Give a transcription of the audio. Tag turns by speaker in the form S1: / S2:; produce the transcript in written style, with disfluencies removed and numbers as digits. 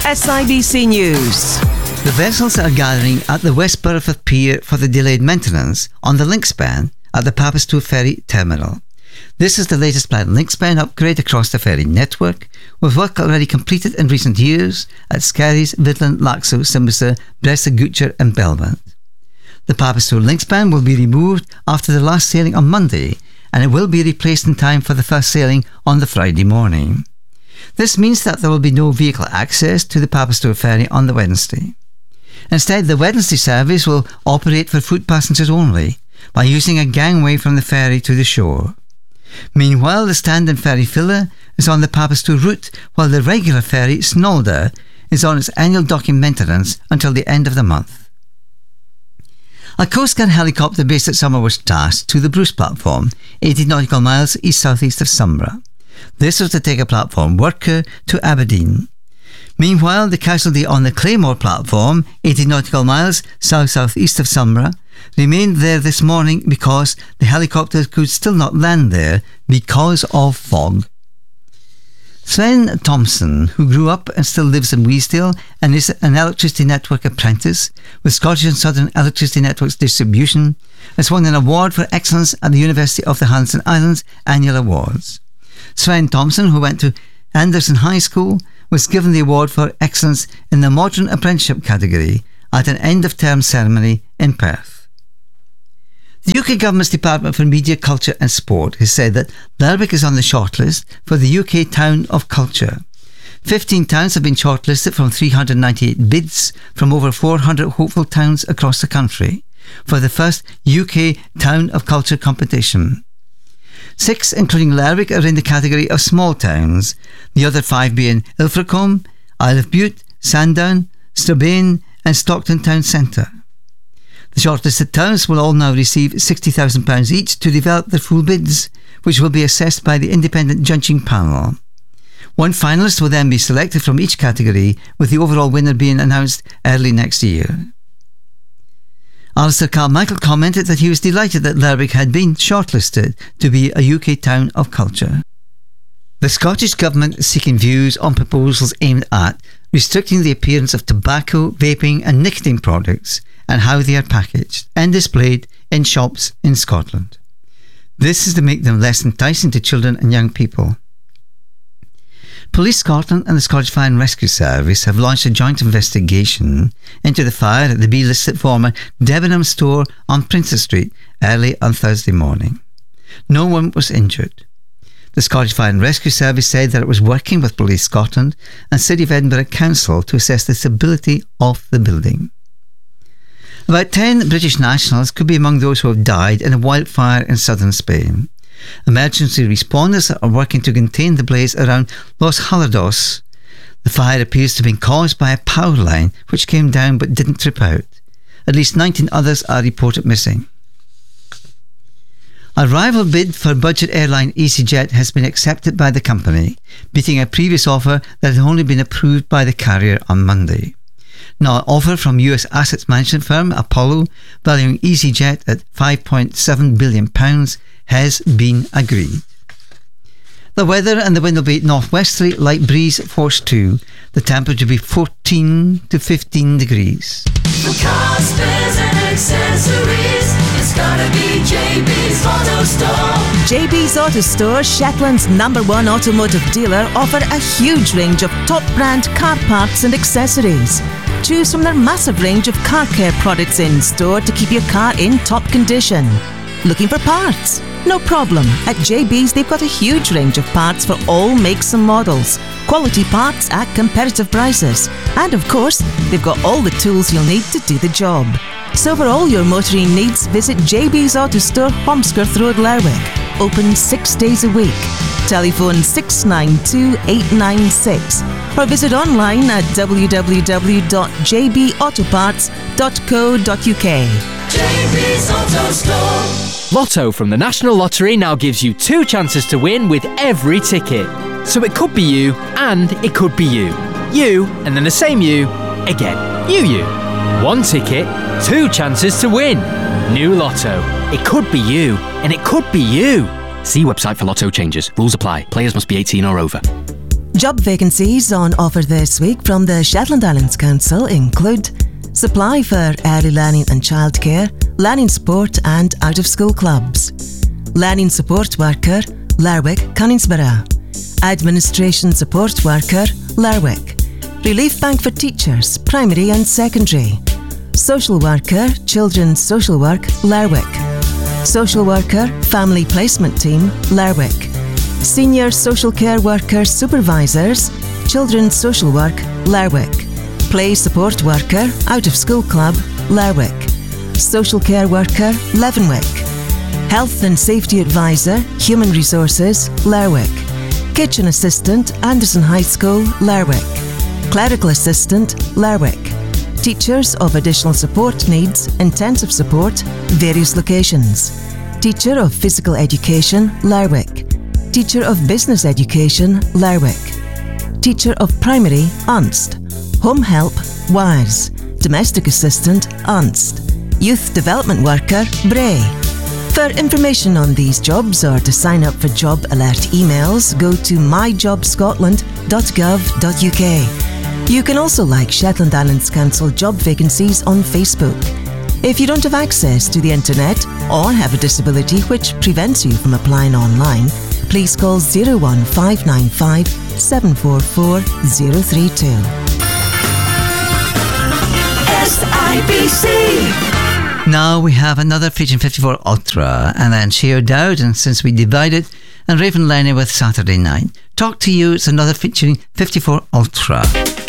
S1: SIBC News.
S2: The vessels are gathering at the West Burford Pier for the delayed maintenance on the link span at the Papistour Ferry Terminal. This is the latest planned link span upgrade across the ferry network, with work already completed in recent years at Skerries, Vidland, Laxo, Simbusa, Bressa, Gucher and Belmont. The Papistour link span will be removed after the last sailing on Monday, and it will be replaced in time for the first sailing on the Friday morning. This means that there will be no vehicle access to the Papistour ferry on the Wednesday. Instead, the Wednesday service will operate for foot passengers only, by using a gangway from the ferry to the shore. Meanwhile, the stand-in ferry Filla is on the Papistour route, while the regular ferry Snolda is on its annual docking maintenance until the end of the month. A Coast Guard helicopter based at Summer was tasked to the Bruce platform, 80 nautical miles east-southeast of Sombra. This was to take a platform worker to Aberdeen. Meanwhile, the casualty on the Claymore platform, 80 nautical miles south-southeast of Sombra, remained there this morning because the helicopter could still not land there because of fog. Sven Thompson, who grew up and still lives in Weesdale and is an electricity network apprentice with Scottish and Southern Electricity Networks Distribution, has won an award for excellence at the University of the Hanson Islands Annual Awards. Sven Thompson, who went to Anderson High School, was given the award for excellence in the Modern Apprenticeship category at an end-of-term ceremony in Perth. The UK Government's Department for Media, Culture and Sport has said that Lerwick is on the shortlist for the UK Town of Culture. 15 towns have been shortlisted from 398 bids from over 400 hopeful towns across the country for the first UK Town of Culture competition. 6, including Lerwick, are in the category of small towns, the other 5 being Ilfracombe, Isle of Bute, Sandown, Strabane and Stockton Town Centre. The shortlisted towns will all now receive £60,000 each to develop their full bids, which will be assessed by the independent judging panel. One finalist will then be selected from each category, with the overall winner being announced early next year. Alistair Carmichael commented that he was delighted that Lerwick had been shortlisted to be a UK Town of Culture. The Scottish Government is seeking views on proposals aimed at restricting the appearance of tobacco, vaping and nicotine products and how they are packaged and displayed in shops in Scotland. This is to make them less enticing to children and young people. Police Scotland and the Scottish Fire and Rescue Service have launched a joint investigation into the fire at the B-listed former Debenham store on Princess Street early on Thursday morning. No one was injured. The Scottish Fire and Rescue Service said that it was working with Police Scotland and City of Edinburgh Council to assess the stability of the building. About 10 British nationals could be among those who have died in a wildfire in southern Spain. Emergency responders are working to contain the blaze around Los Halados. The fire appears to have been caused by a power line which came down but didn't trip out. At least 19 others are reported missing. A rival bid for budget airline EasyJet has been accepted by the company, beating a previous offer that had only been approved by the carrier on Monday. Now, an offer from US asset management firm Apollo, valuing EasyJet at £5.7 billion, has been agreed. The weather, and the wind will be northwesterly, light breeze, force 2. The temperature will be 14 to 15 degrees.
S3: For cars, spares and accessories, it's gotta be JB's Auto Store.
S1: JB's Auto Store, Shetland's #1 automotive dealer, offer a huge range of top brand car parts and accessories. Choose from their massive range of car care products in store to keep your car in top condition. Looking for parts? No problem. At JB's, they've got a huge range of parts for all makes and models. Quality parts at competitive prices. And of course, they've got all the tools you'll need to do the job. So for all your motoring needs, visit JB's Auto Store, Holmskirth Road, Lerwick. Open 6 days a week. Telephone 692 896 or visit online at www.jbautoparts.co.uk.
S3: JB's Auto Store.
S4: Lotto from the National Lottery now gives you 2 chances to win with every ticket. So it could be you and it could be you. You and then the same you again. You. 1 ticket, 2 chances to win. New Lotto. It could be you and it could be you. See website for Lotto changes. Rules apply. Players must be 18 or over.
S1: Job vacancies on offer this week from the Shetland Islands Council include supply for early learning and childcare, learning support and out-of-school clubs, learning support worker, Lerwick, Cunningsborough, administration support worker, Lerwick, relief bank for teachers, primary and secondary, social worker, children's social work, Lerwick, social worker, family placement team, Lerwick, senior social care worker supervisors, children's social work, Lerwick, play support worker, out-of-school club, Lerwick, social care worker, Leavenwick, health and safety advisor, human resources, Lerwick, kitchen assistant, Anderson High School, Lerwick, clerical assistant, Lerwick, teachers of additional support needs, intensive support, various locations, teacher of physical education, Lerwick, teacher of business education, Lerwick, teacher of primary, Unst, home help, Wise, domestic assistant, Unst, youth development worker, Bray. For information on these jobs or to sign up for job alert emails, go to myjobscotland.gov.uk. You can also like Shetland Islands Council job vacancies on Facebook. If you don't have access to the internet or have a disability which prevents you from applying online, please call 01595 744 032.
S3: SIBC.
S2: Now we have another featuring 54 Ultra, and then Sheer Dowd, and Since We Divided, and Raven Lenny with Saturday Night. Talk to You, it's another featuring 54 Ultra.